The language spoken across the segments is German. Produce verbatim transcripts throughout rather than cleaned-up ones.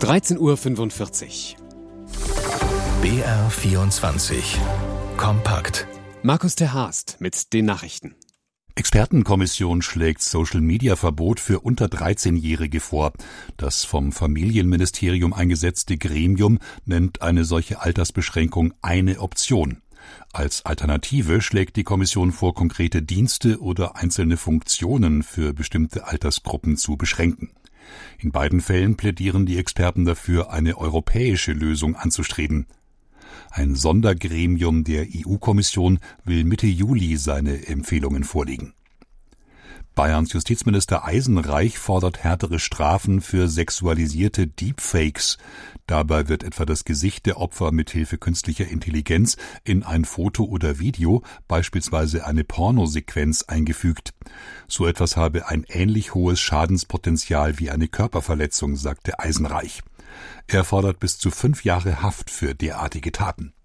dreizehn Uhr fünfundvierzig. B R vierundzwanzig. Kompakt. Markus ter Haast mit den Nachrichten. Expertenkommission schlägt Social-Media-Verbot für unter dreizehnjährige vor. Das vom Familienministerium eingesetzte Gremium nennt eine solche Altersbeschränkung eine Option. Als Alternative schlägt die Kommission vor, konkrete Dienste oder einzelne Funktionen für bestimmte Altersgruppen zu beschränken. In beiden Fällen plädieren die Experten dafür, eine europäische Lösung anzustreben. Ein Sondergremium der E U-Kommission will Mitte Juli seine Empfehlungen vorlegen. Bayerns Justizminister Eisenreich fordert härtere Strafen für sexualisierte Deepfakes. Dabei wird etwa das Gesicht der Opfer mithilfe künstlicher Intelligenz in ein Foto oder Video, beispielsweise eine Pornosequenz, eingefügt. So etwas habe ein ähnlich hohes Schadenspotenzial wie eine Körperverletzung, sagte Eisenreich. Er fordert bis zu fünf Jahre Haft für derartige Taten.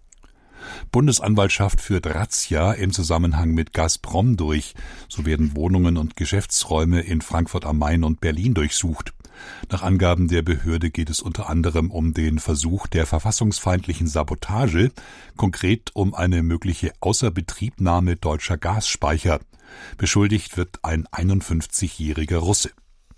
Bundesanwaltschaft führt Razzia im Zusammenhang mit Gazprom durch. So werden Wohnungen und Geschäftsräume in Frankfurt am Main und Berlin durchsucht. Nach Angaben der Behörde geht es unter anderem um den Versuch der verfassungsfeindlichen Sabotage, konkret um eine mögliche Außerbetriebnahme deutscher Gasspeicher. Beschuldigt wird ein einundfünfzigjähriger Russe.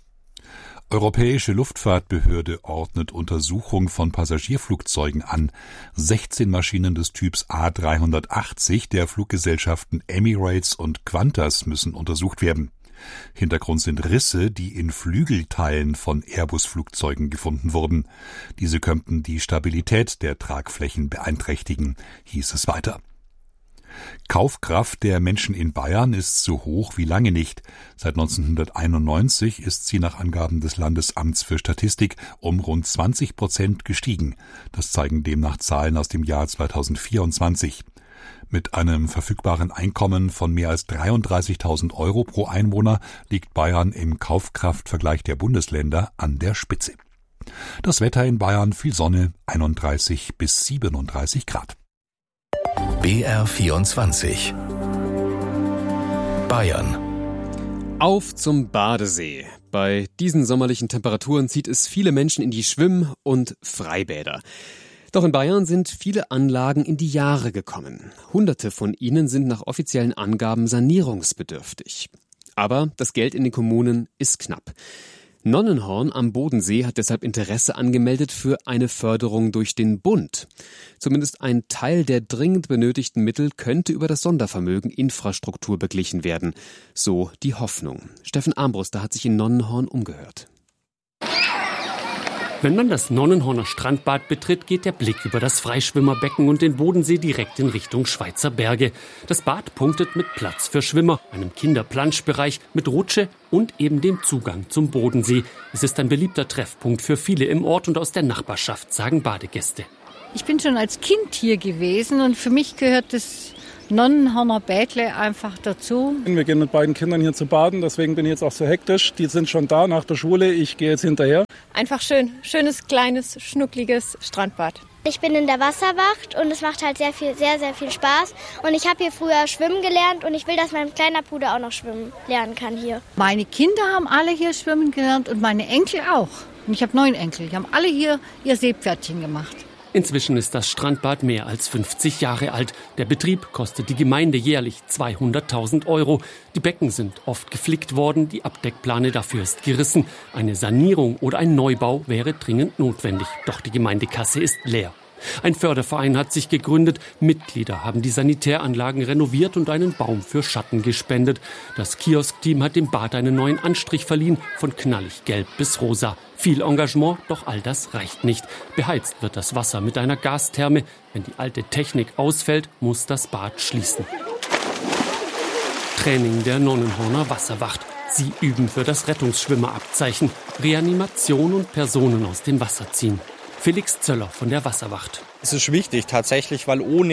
Europäische Luftfahrtbehörde ordnet Untersuchung von Passagierflugzeugen an. sechzehn Maschinen des Typs A dreihundertachtzig der Fluggesellschaften Emirates und Qantas müssen untersucht werden. Hintergrund sind Risse, die in Flügelteilen von Airbus-Flugzeugen gefunden wurden. Diese könnten die Stabilität der Tragflächen beeinträchtigen, hieß es weiter. Kaufkraft der Menschen in Bayern ist so hoch wie lange nicht. Seit neunzehnhunderteinundneunzig ist sie nach Angaben des Landesamts für Statistik um rund zwanzig Prozent gestiegen. Das zeigen demnach Zahlen aus dem Jahr zweitausendvierundzwanzig. Mit einem verfügbaren Einkommen von mehr als dreiunddreißigtausend Euro pro Einwohner liegt Bayern im Kaufkraftvergleich der Bundesländer an der Spitze. Das Wetter in Bayern: viel Sonne, einunddreißig bis siebenunddreißig Grad. B R vierundzwanzig. Bayern. Auf zum Badesee. Bei diesen sommerlichen Temperaturen zieht es viele Menschen in die Schwimm- und Freibäder. Doch in Bayern sind viele Anlagen in die Jahre gekommen. Hunderte von ihnen sind nach offiziellen Angaben sanierungsbedürftig. Aber das Geld in den Kommunen ist knapp. Nonnenhorn am Bodensee hat deshalb Interesse angemeldet für eine Förderung durch den Bund. Zumindest ein Teil der dringend benötigten Mittel könnte über das Sondervermögen Infrastruktur beglichen werden. So die Hoffnung. Steffen Armbruster hat sich in Nonnenhorn umgehört. Wenn man das Nonnenhorner Strandbad betritt, geht der Blick über das Freischwimmerbecken und den Bodensee direkt in Richtung Schweizer Berge. Das Bad punktet mit Platz für Schwimmer, einem Kinderplanschbereich mit Rutsche und eben dem Zugang zum Bodensee. Es ist ein beliebter Treffpunkt für viele im Ort und aus der Nachbarschaft, sagen Badegäste. Ich bin schon als Kind hier gewesen und für mich gehört das Nonnenhorner Bädle einfach dazu. Wir gehen mit beiden Kindern hier zu baden, deswegen bin ich jetzt auch so hektisch. Die sind schon da nach der Schule, ich gehe jetzt hinterher. Einfach schön, schönes, kleines, schnuckliges Strandbad. Ich bin in der Wasserwacht und es macht halt sehr viel, sehr, sehr viel Spaß. Und ich habe hier früher schwimmen gelernt und ich will, dass mein kleiner Bruder auch noch schwimmen lernen kann hier. Meine Kinder haben alle hier schwimmen gelernt und meine Enkel auch. Und ich habe neun Enkel, die haben alle hier ihr Seepferdchen gemacht. Inzwischen ist das Strandbad mehr als fünfzig Jahre alt. Der Betrieb kostet die Gemeinde jährlich zweihunderttausend Euro. Die Becken sind oft geflickt worden, die Abdeckplane dafür ist gerissen. Eine Sanierung oder ein Neubau wäre dringend notwendig. Doch die Gemeindekasse ist leer. Ein Förderverein hat sich gegründet. Mitglieder haben die Sanitäranlagen renoviert und einen Baum für Schatten gespendet. Das Kiosk-Team hat dem Bad einen neuen Anstrich verliehen, von knallig gelb bis rosa. Viel Engagement, doch all das reicht nicht. Beheizt wird das Wasser mit einer Gastherme. Wenn die alte Technik ausfällt, muss das Bad schließen. Training der Nonnenhorner Wasserwacht. Sie üben für das Rettungsschwimmerabzeichen. Reanimation und Personen aus dem Wasser ziehen. Felix Zöller von der Wasserwacht. Es ist wichtig tatsächlich, weil ohne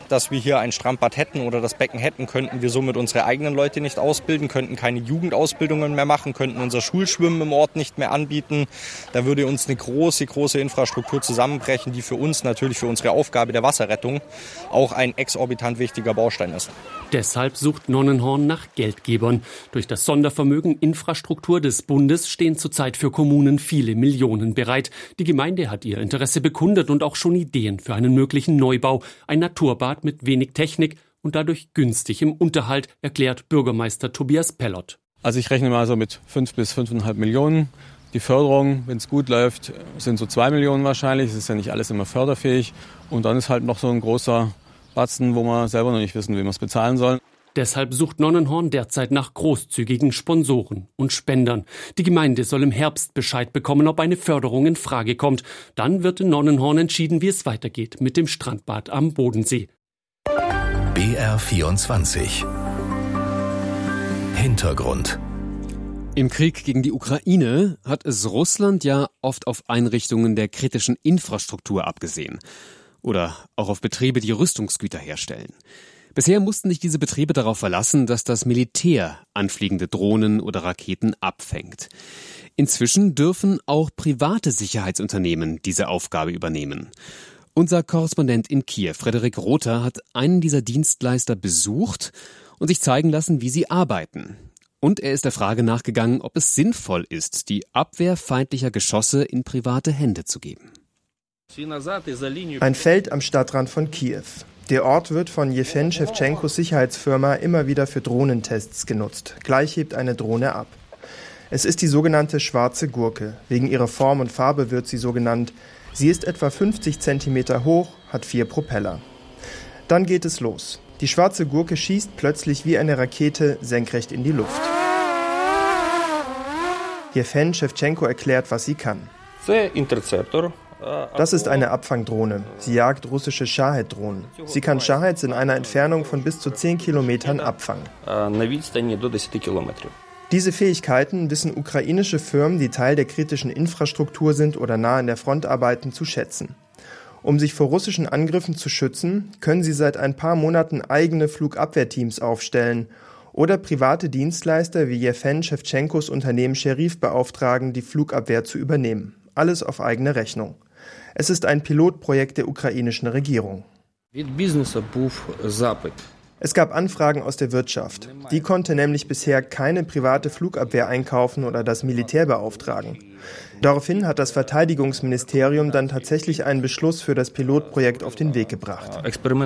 dass wir hier ein Strandbad hätten oder das Becken hätten, könnten wir somit unsere eigenen Leute nicht ausbilden, könnten keine Jugendausbildungen mehr machen, könnten unser Schulschwimmen im Ort nicht mehr anbieten. Da würde uns eine große, große Infrastruktur zusammenbrechen, die für uns natürlich für unsere Aufgabe der Wasserrettung auch ein exorbitant wichtiger Baustein ist. Deshalb sucht Nonnenhorn nach Geldgebern. Durch das Sondervermögen Infrastruktur des Bundes stehen zurzeit für Kommunen viele Millionen bereit. Die Gemeinde hat ihr Interesse bekundet und auch schon Ideen für einen möglichen Neubau. Ein Naturbad mit wenig Technik und dadurch günstig im Unterhalt, erklärt Bürgermeister Tobias Pellott. Also ich rechne mal so mit fünf bis fünfeinhalb Millionen. Die Förderung, wenn es gut läuft, sind so zwei Millionen wahrscheinlich. Es ist ja nicht alles immer förderfähig. Und dann ist halt noch so ein großer Batzen, wo wir selber noch nicht wissen, wie wir es bezahlen sollen. Deshalb sucht Nonnenhorn derzeit nach großzügigen Sponsoren und Spendern. Die Gemeinde soll im Herbst Bescheid bekommen, ob eine Förderung in Frage kommt. Dann wird in Nonnenhorn entschieden, wie es weitergeht mit dem Strandbad am Bodensee. B R vierundzwanzig Hintergrund. Im Krieg gegen die Ukraine hat es Russland ja oft auf Einrichtungen der kritischen Infrastruktur abgesehen. Oder auch auf Betriebe, die Rüstungsgüter herstellen. Bisher mussten sich diese Betriebe darauf verlassen, dass das Militär anfliegende Drohnen oder Raketen abfängt. Inzwischen dürfen auch private Sicherheitsunternehmen diese Aufgabe übernehmen. Unser Korrespondent in Kiew, Frederik Rother, hat einen dieser Dienstleister besucht und sich zeigen lassen, wie sie arbeiten. Und er ist der Frage nachgegangen, ob es sinnvoll ist, die Abwehr feindlicher Geschosse in private Hände zu geben. Ein Feld am Stadtrand von Kiew. Der Ort wird von Jewgen Schewtschenkos Sicherheitsfirma immer wieder für Drohnentests genutzt. Gleich hebt eine Drohne ab. Es ist die sogenannte schwarze Gurke. Wegen ihrer Form und Farbe wird sie so genannt. Sie ist etwa fünfzig Zentimeter hoch, hat vier Propeller. Dann geht es los. Die schwarze Gurke schießt plötzlich wie eine Rakete senkrecht in die Luft. Jewgen Schewtschenko erklärt, was sie kann. Das ist eine Abfangdrohne. Sie jagt russische Shahed-Drohnen. Sie kann Shaheds in einer Entfernung von bis zu zehn Kilometern abfangen. Diese Fähigkeiten wissen ukrainische Firmen, die Teil der kritischen Infrastruktur sind oder nah an der Front arbeiten, zu schätzen. Um sich vor russischen Angriffen zu schützen, können sie seit ein paar Monaten eigene Flugabwehrteams aufstellen oder private Dienstleister wie Jewgen Schewtschenkos Unternehmen Scherif beauftragen, die Flugabwehr zu übernehmen. Alles auf eigene Rechnung. Es ist ein Pilotprojekt der ukrainischen Regierung. Es gab Anfragen aus der Wirtschaft. Die konnte nämlich bisher keine private Flugabwehr einkaufen oder das Militär beauftragen. Daraufhin hat das Verteidigungsministerium dann tatsächlich einen Beschluss für das Pilotprojekt auf den Weg gebracht.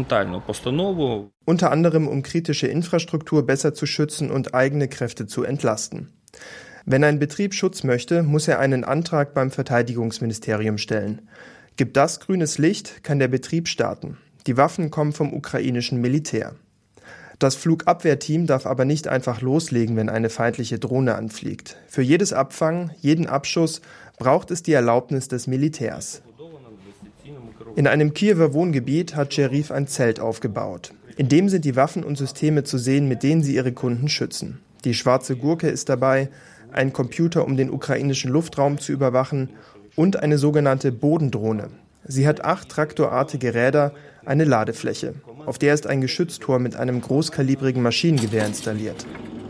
Unter anderem, um kritische Infrastruktur besser zu schützen und eigene Kräfte zu entlasten. Wenn ein Betrieb Schutz möchte, muss er einen Antrag beim Verteidigungsministerium stellen. Gibt das grünes Licht, kann der Betrieb starten. Die Waffen kommen vom ukrainischen Militär. Das Flugabwehrteam darf aber nicht einfach loslegen, wenn eine feindliche Drohne anfliegt. Für jedes Abfangen, jeden Abschuss braucht es die Erlaubnis des Militärs. In einem Kiewer Wohngebiet hat Scherif ein Zelt aufgebaut. In dem sind die Waffen und Systeme zu sehen, mit denen sie ihre Kunden schützen. Die schwarze Gurke ist dabei, ein Computer, um den ukrainischen Luftraum zu überwachen, und eine sogenannte Bodendrohne. Sie hat acht traktorartige Räder, eine Ladefläche. Auf der ist ein Geschütztor mit einem großkalibrigen Maschinengewehr installiert.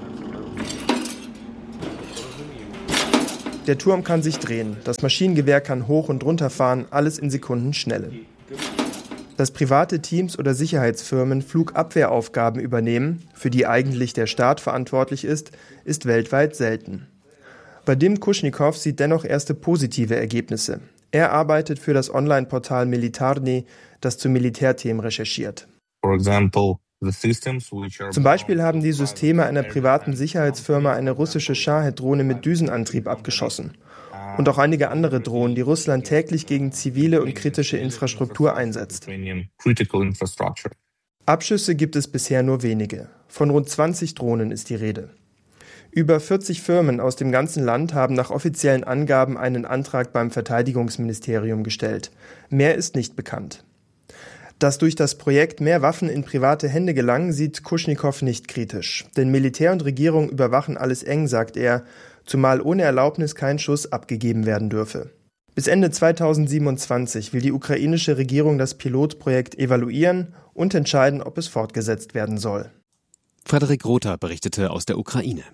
Der Turm kann sich drehen, das Maschinengewehr kann hoch und runter fahren, alles in Sekundenschnelle. Dass private Teams oder Sicherheitsfirmen Flugabwehraufgaben übernehmen, für die eigentlich der Staat verantwortlich ist, ist weltweit selten. Vadim Kuschnikow sieht dennoch erste positive Ergebnisse. Er arbeitet für das Online-Portal Militarny, das zu Militärthemen recherchiert. Zum Beispiel haben die Systeme einer privaten Sicherheitsfirma eine russische Shahed-Drohne mit Düsenantrieb abgeschossen. Und auch einige andere Drohnen, die Russland täglich gegen zivile und kritische Infrastruktur einsetzt. Abschüsse gibt es bisher nur wenige. Von rund zwanzig Drohnen ist die Rede. Über vierzig Firmen aus dem ganzen Land haben nach offiziellen Angaben einen Antrag beim Verteidigungsministerium gestellt. Mehr ist nicht bekannt. Dass durch das Projekt mehr Waffen in private Hände gelangen, sieht Kuschnikow nicht kritisch. Denn Militär und Regierung überwachen alles eng, sagt er, zumal ohne Erlaubnis kein Schuss abgegeben werden dürfe. Bis Ende zweitausendsiebenundzwanzig will die ukrainische Regierung das Pilotprojekt evaluieren und entscheiden, ob es fortgesetzt werden soll. Frederik Rother berichtete aus der Ukraine.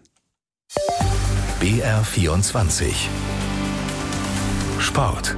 B R vierundzwanzig Sport.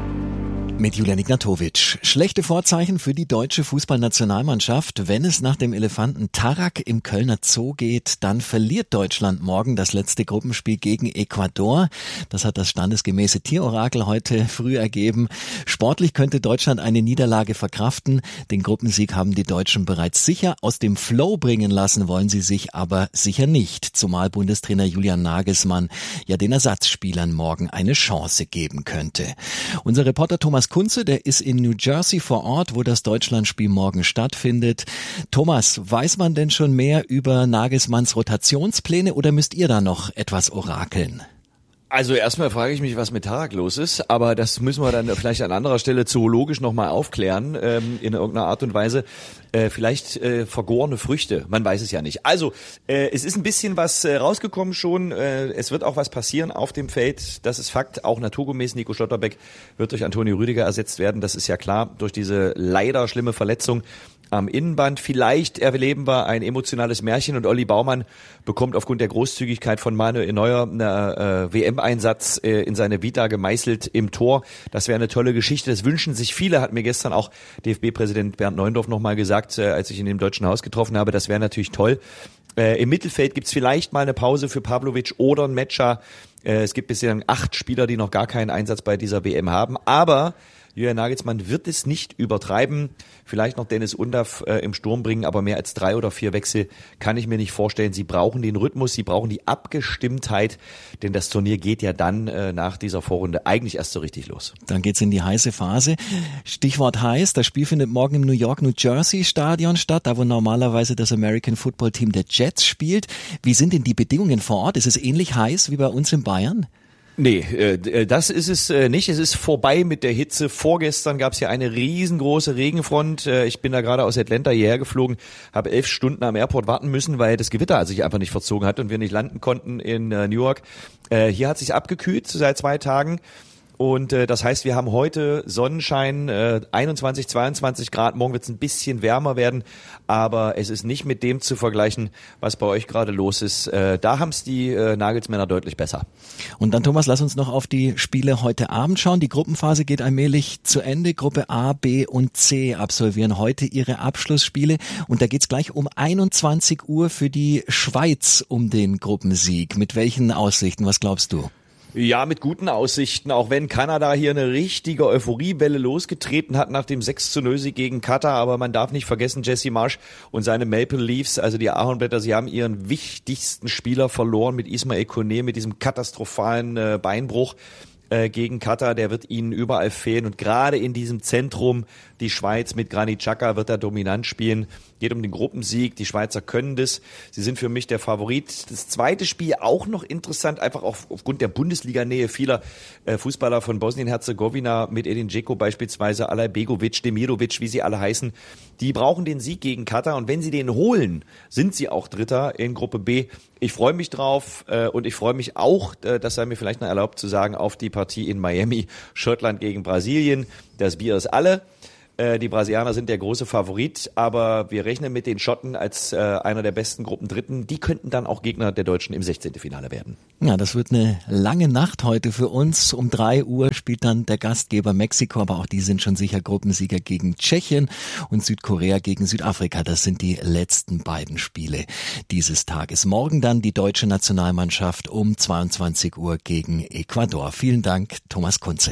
Mit Julian Ignatowitsch. Schlechte Vorzeichen für die deutsche Fußballnationalmannschaft. Wenn es nach dem Elefanten Tarak im Kölner Zoo geht, dann verliert Deutschland morgen das letzte Gruppenspiel gegen Ecuador. Das hat das standesgemäße Tierorakel heute früh ergeben. Sportlich könnte Deutschland eine Niederlage verkraften. Den Gruppensieg haben die Deutschen bereits sicher. Aus dem Flow bringen lassen wollen sie sich aber sicher nicht. Zumal Bundestrainer Julian Nagelsmann ja den Ersatzspielern morgen eine Chance geben könnte. Unser Reporter Thomas Kunze, der ist in New Jersey vor Ort, wo das Deutschlandspiel morgen stattfindet. Thomas, weiß man denn schon mehr über Nagelsmanns Rotationspläne oder müsst ihr da noch etwas orakeln? Also erstmal frage ich mich, was mit Tarak los ist, aber das müssen wir dann vielleicht an anderer Stelle zoologisch nochmal aufklären, ähm, in irgendeiner Art und Weise. Äh, vielleicht äh, vergorene Früchte, man weiß es ja nicht. Also, äh, es ist ein bisschen was äh, rausgekommen schon, äh, es wird auch was passieren auf dem Feld, das ist Fakt, auch naturgemäß. Nico Schlotterbeck wird durch Antonio Rüdiger ersetzt werden, das ist ja klar, durch diese leider schlimme Verletzung am Innenband. Vielleicht erleben wir ein emotionales Märchen und Olli Baumann bekommt aufgrund der Großzügigkeit von Manuel Neuer einen äh, W M-Einsatz äh, in seine Vita gemeißelt im Tor. Das wäre eine tolle Geschichte. Das wünschen sich viele, hat mir gestern auch D F B-Präsident Bernd Neuendorf nochmal gesagt, äh, als ich ihn im Deutschen Haus getroffen habe. Das wäre natürlich toll. Äh, Im Mittelfeld gibt's vielleicht mal eine Pause für Pavlovic oder ein Metscher. Äh, es gibt bisher acht Spieler, die noch gar keinen Einsatz bei dieser W M haben. Aber Julian Nagelsmann wird es nicht übertreiben, vielleicht noch Dennis Undav äh, im Sturm bringen, aber mehr als drei oder vier Wechsel kann ich mir nicht vorstellen. Sie brauchen den Rhythmus, sie brauchen die Abgestimmtheit, denn das Turnier geht ja dann äh, nach dieser Vorrunde eigentlich erst so richtig los. Dann geht's in die heiße Phase. Stichwort heiß, das Spiel findet morgen im New York, New Jersey Stadion statt, da wo normalerweise das American Football Team der Jets spielt. Wie sind denn die Bedingungen vor Ort? Ist es ähnlich heiß wie bei uns in Bayern? Nee, äh, das ist es äh, nicht. Es ist vorbei mit der Hitze. Vorgestern gab es ja eine riesengroße Regenfront. Äh, ich bin da gerade aus Atlanta hierher geflogen, habe elf Stunden am Airport warten müssen, weil das Gewitter sich einfach nicht verzogen hat und wir nicht landen konnten in äh, New York. Äh, hier hat sich abgekühlt seit zwei Tagen. Und äh, das heißt, wir haben heute Sonnenschein, äh, einundzwanzig, zweiundzwanzig Grad. Morgen wird es ein bisschen wärmer werden, aber es ist nicht mit dem zu vergleichen, was bei euch gerade los ist. Äh, da haben es die äh, Nagelsmänner deutlich besser. Und dann, Thomas, lass uns noch auf die Spiele heute Abend schauen. Die Gruppenphase geht allmählich zu Ende. Gruppe A, B und C absolvieren heute ihre Abschlussspiele. Und da geht's gleich um einundzwanzig Uhr für die Schweiz um den Gruppensieg. Mit welchen Aussichten? Was glaubst du? Ja, mit guten Aussichten, auch wenn Kanada hier eine richtige Euphoriewelle losgetreten hat nach dem sechs zu null Sieg gegen Katar. Aber man darf nicht vergessen, Jesse Marsch und seine Maple Leafs, also die Ahornblätter, sie haben ihren wichtigsten Spieler verloren mit Ismail Kone, mit diesem katastrophalen äh, Beinbruch äh, gegen Katar. Der wird ihnen überall fehlen und gerade in diesem Zentrum, die Schweiz mit Granit Xhaka wird da dominant spielen. Geht um den Gruppensieg, die Schweizer können das. Sie sind für mich der Favorit. Das zweite Spiel auch noch interessant, einfach auf, aufgrund der Bundesliga-Nähe vieler äh, Fußballer von Bosnien-Herzegowina mit Edin Dzeko beispielsweise, Alay Begovic, Demirovic, wie sie alle heißen. Die brauchen den Sieg gegen Katar und wenn sie den holen, sind sie auch Dritter in Gruppe B. Ich freue mich drauf äh, und ich freue mich auch, äh, das sei mir vielleicht noch erlaubt zu sagen, auf die Partie in Miami, Schottland gegen Brasilien. Das Bier ist alle. Die Brasilianer sind der große Favorit, aber wir rechnen mit den Schotten als äh, einer der besten Gruppendritten. Die könnten dann auch Gegner der Deutschen im sechzehnten Finale werden. Ja, das wird eine lange Nacht heute für uns. Um drei Uhr spielt dann der Gastgeber Mexiko, aber auch die sind schon sicher Gruppensieger gegen Tschechien und Südkorea gegen Südafrika. Das sind die letzten beiden Spiele dieses Tages. Morgen dann die deutsche Nationalmannschaft um zweiundzwanzig Uhr gegen Ecuador. Vielen Dank, Thomas Kunze.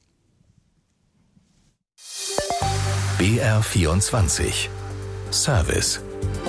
B R vierundzwanzig Service.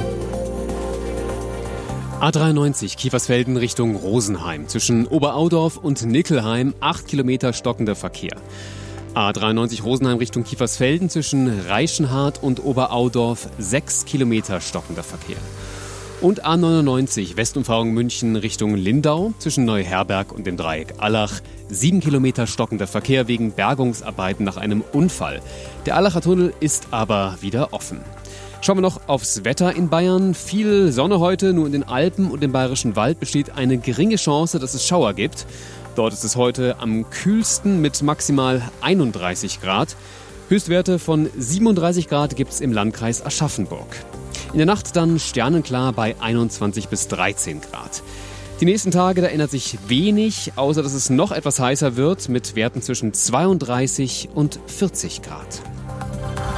A dreiundneunzig Kiefersfelden Richtung Rosenheim. Zwischen Oberaudorf und Nickelheim acht Kilometer stockender Verkehr. A dreiundneunzig Rosenheim Richtung Kiefersfelden zwischen Reichenhart und Oberaudorf sechs Kilometer stockender Verkehr. Und A neunundneunzig Westumfahrung München Richtung Lindau zwischen Neuherberg und dem Dreieck Allach. Sieben Kilometer stockender Verkehr wegen Bergungsarbeiten nach einem Unfall. Der Allacher Tunnel ist aber wieder offen. Schauen wir noch aufs Wetter in Bayern. Viel Sonne heute, nur in den Alpen und im Bayerischen Wald besteht eine geringe Chance, dass es Schauer gibt. Dort ist es heute am kühlsten mit maximal einunddreißig Grad. Höchstwerte von siebenunddreißig Grad gibt es im Landkreis Aschaffenburg. In der Nacht dann sternenklar bei einundzwanzig bis dreizehn Grad. Die nächsten Tage, da ändert sich wenig, außer dass es noch etwas heißer wird mit Werten zwischen zweiunddreißig und vierzig Grad.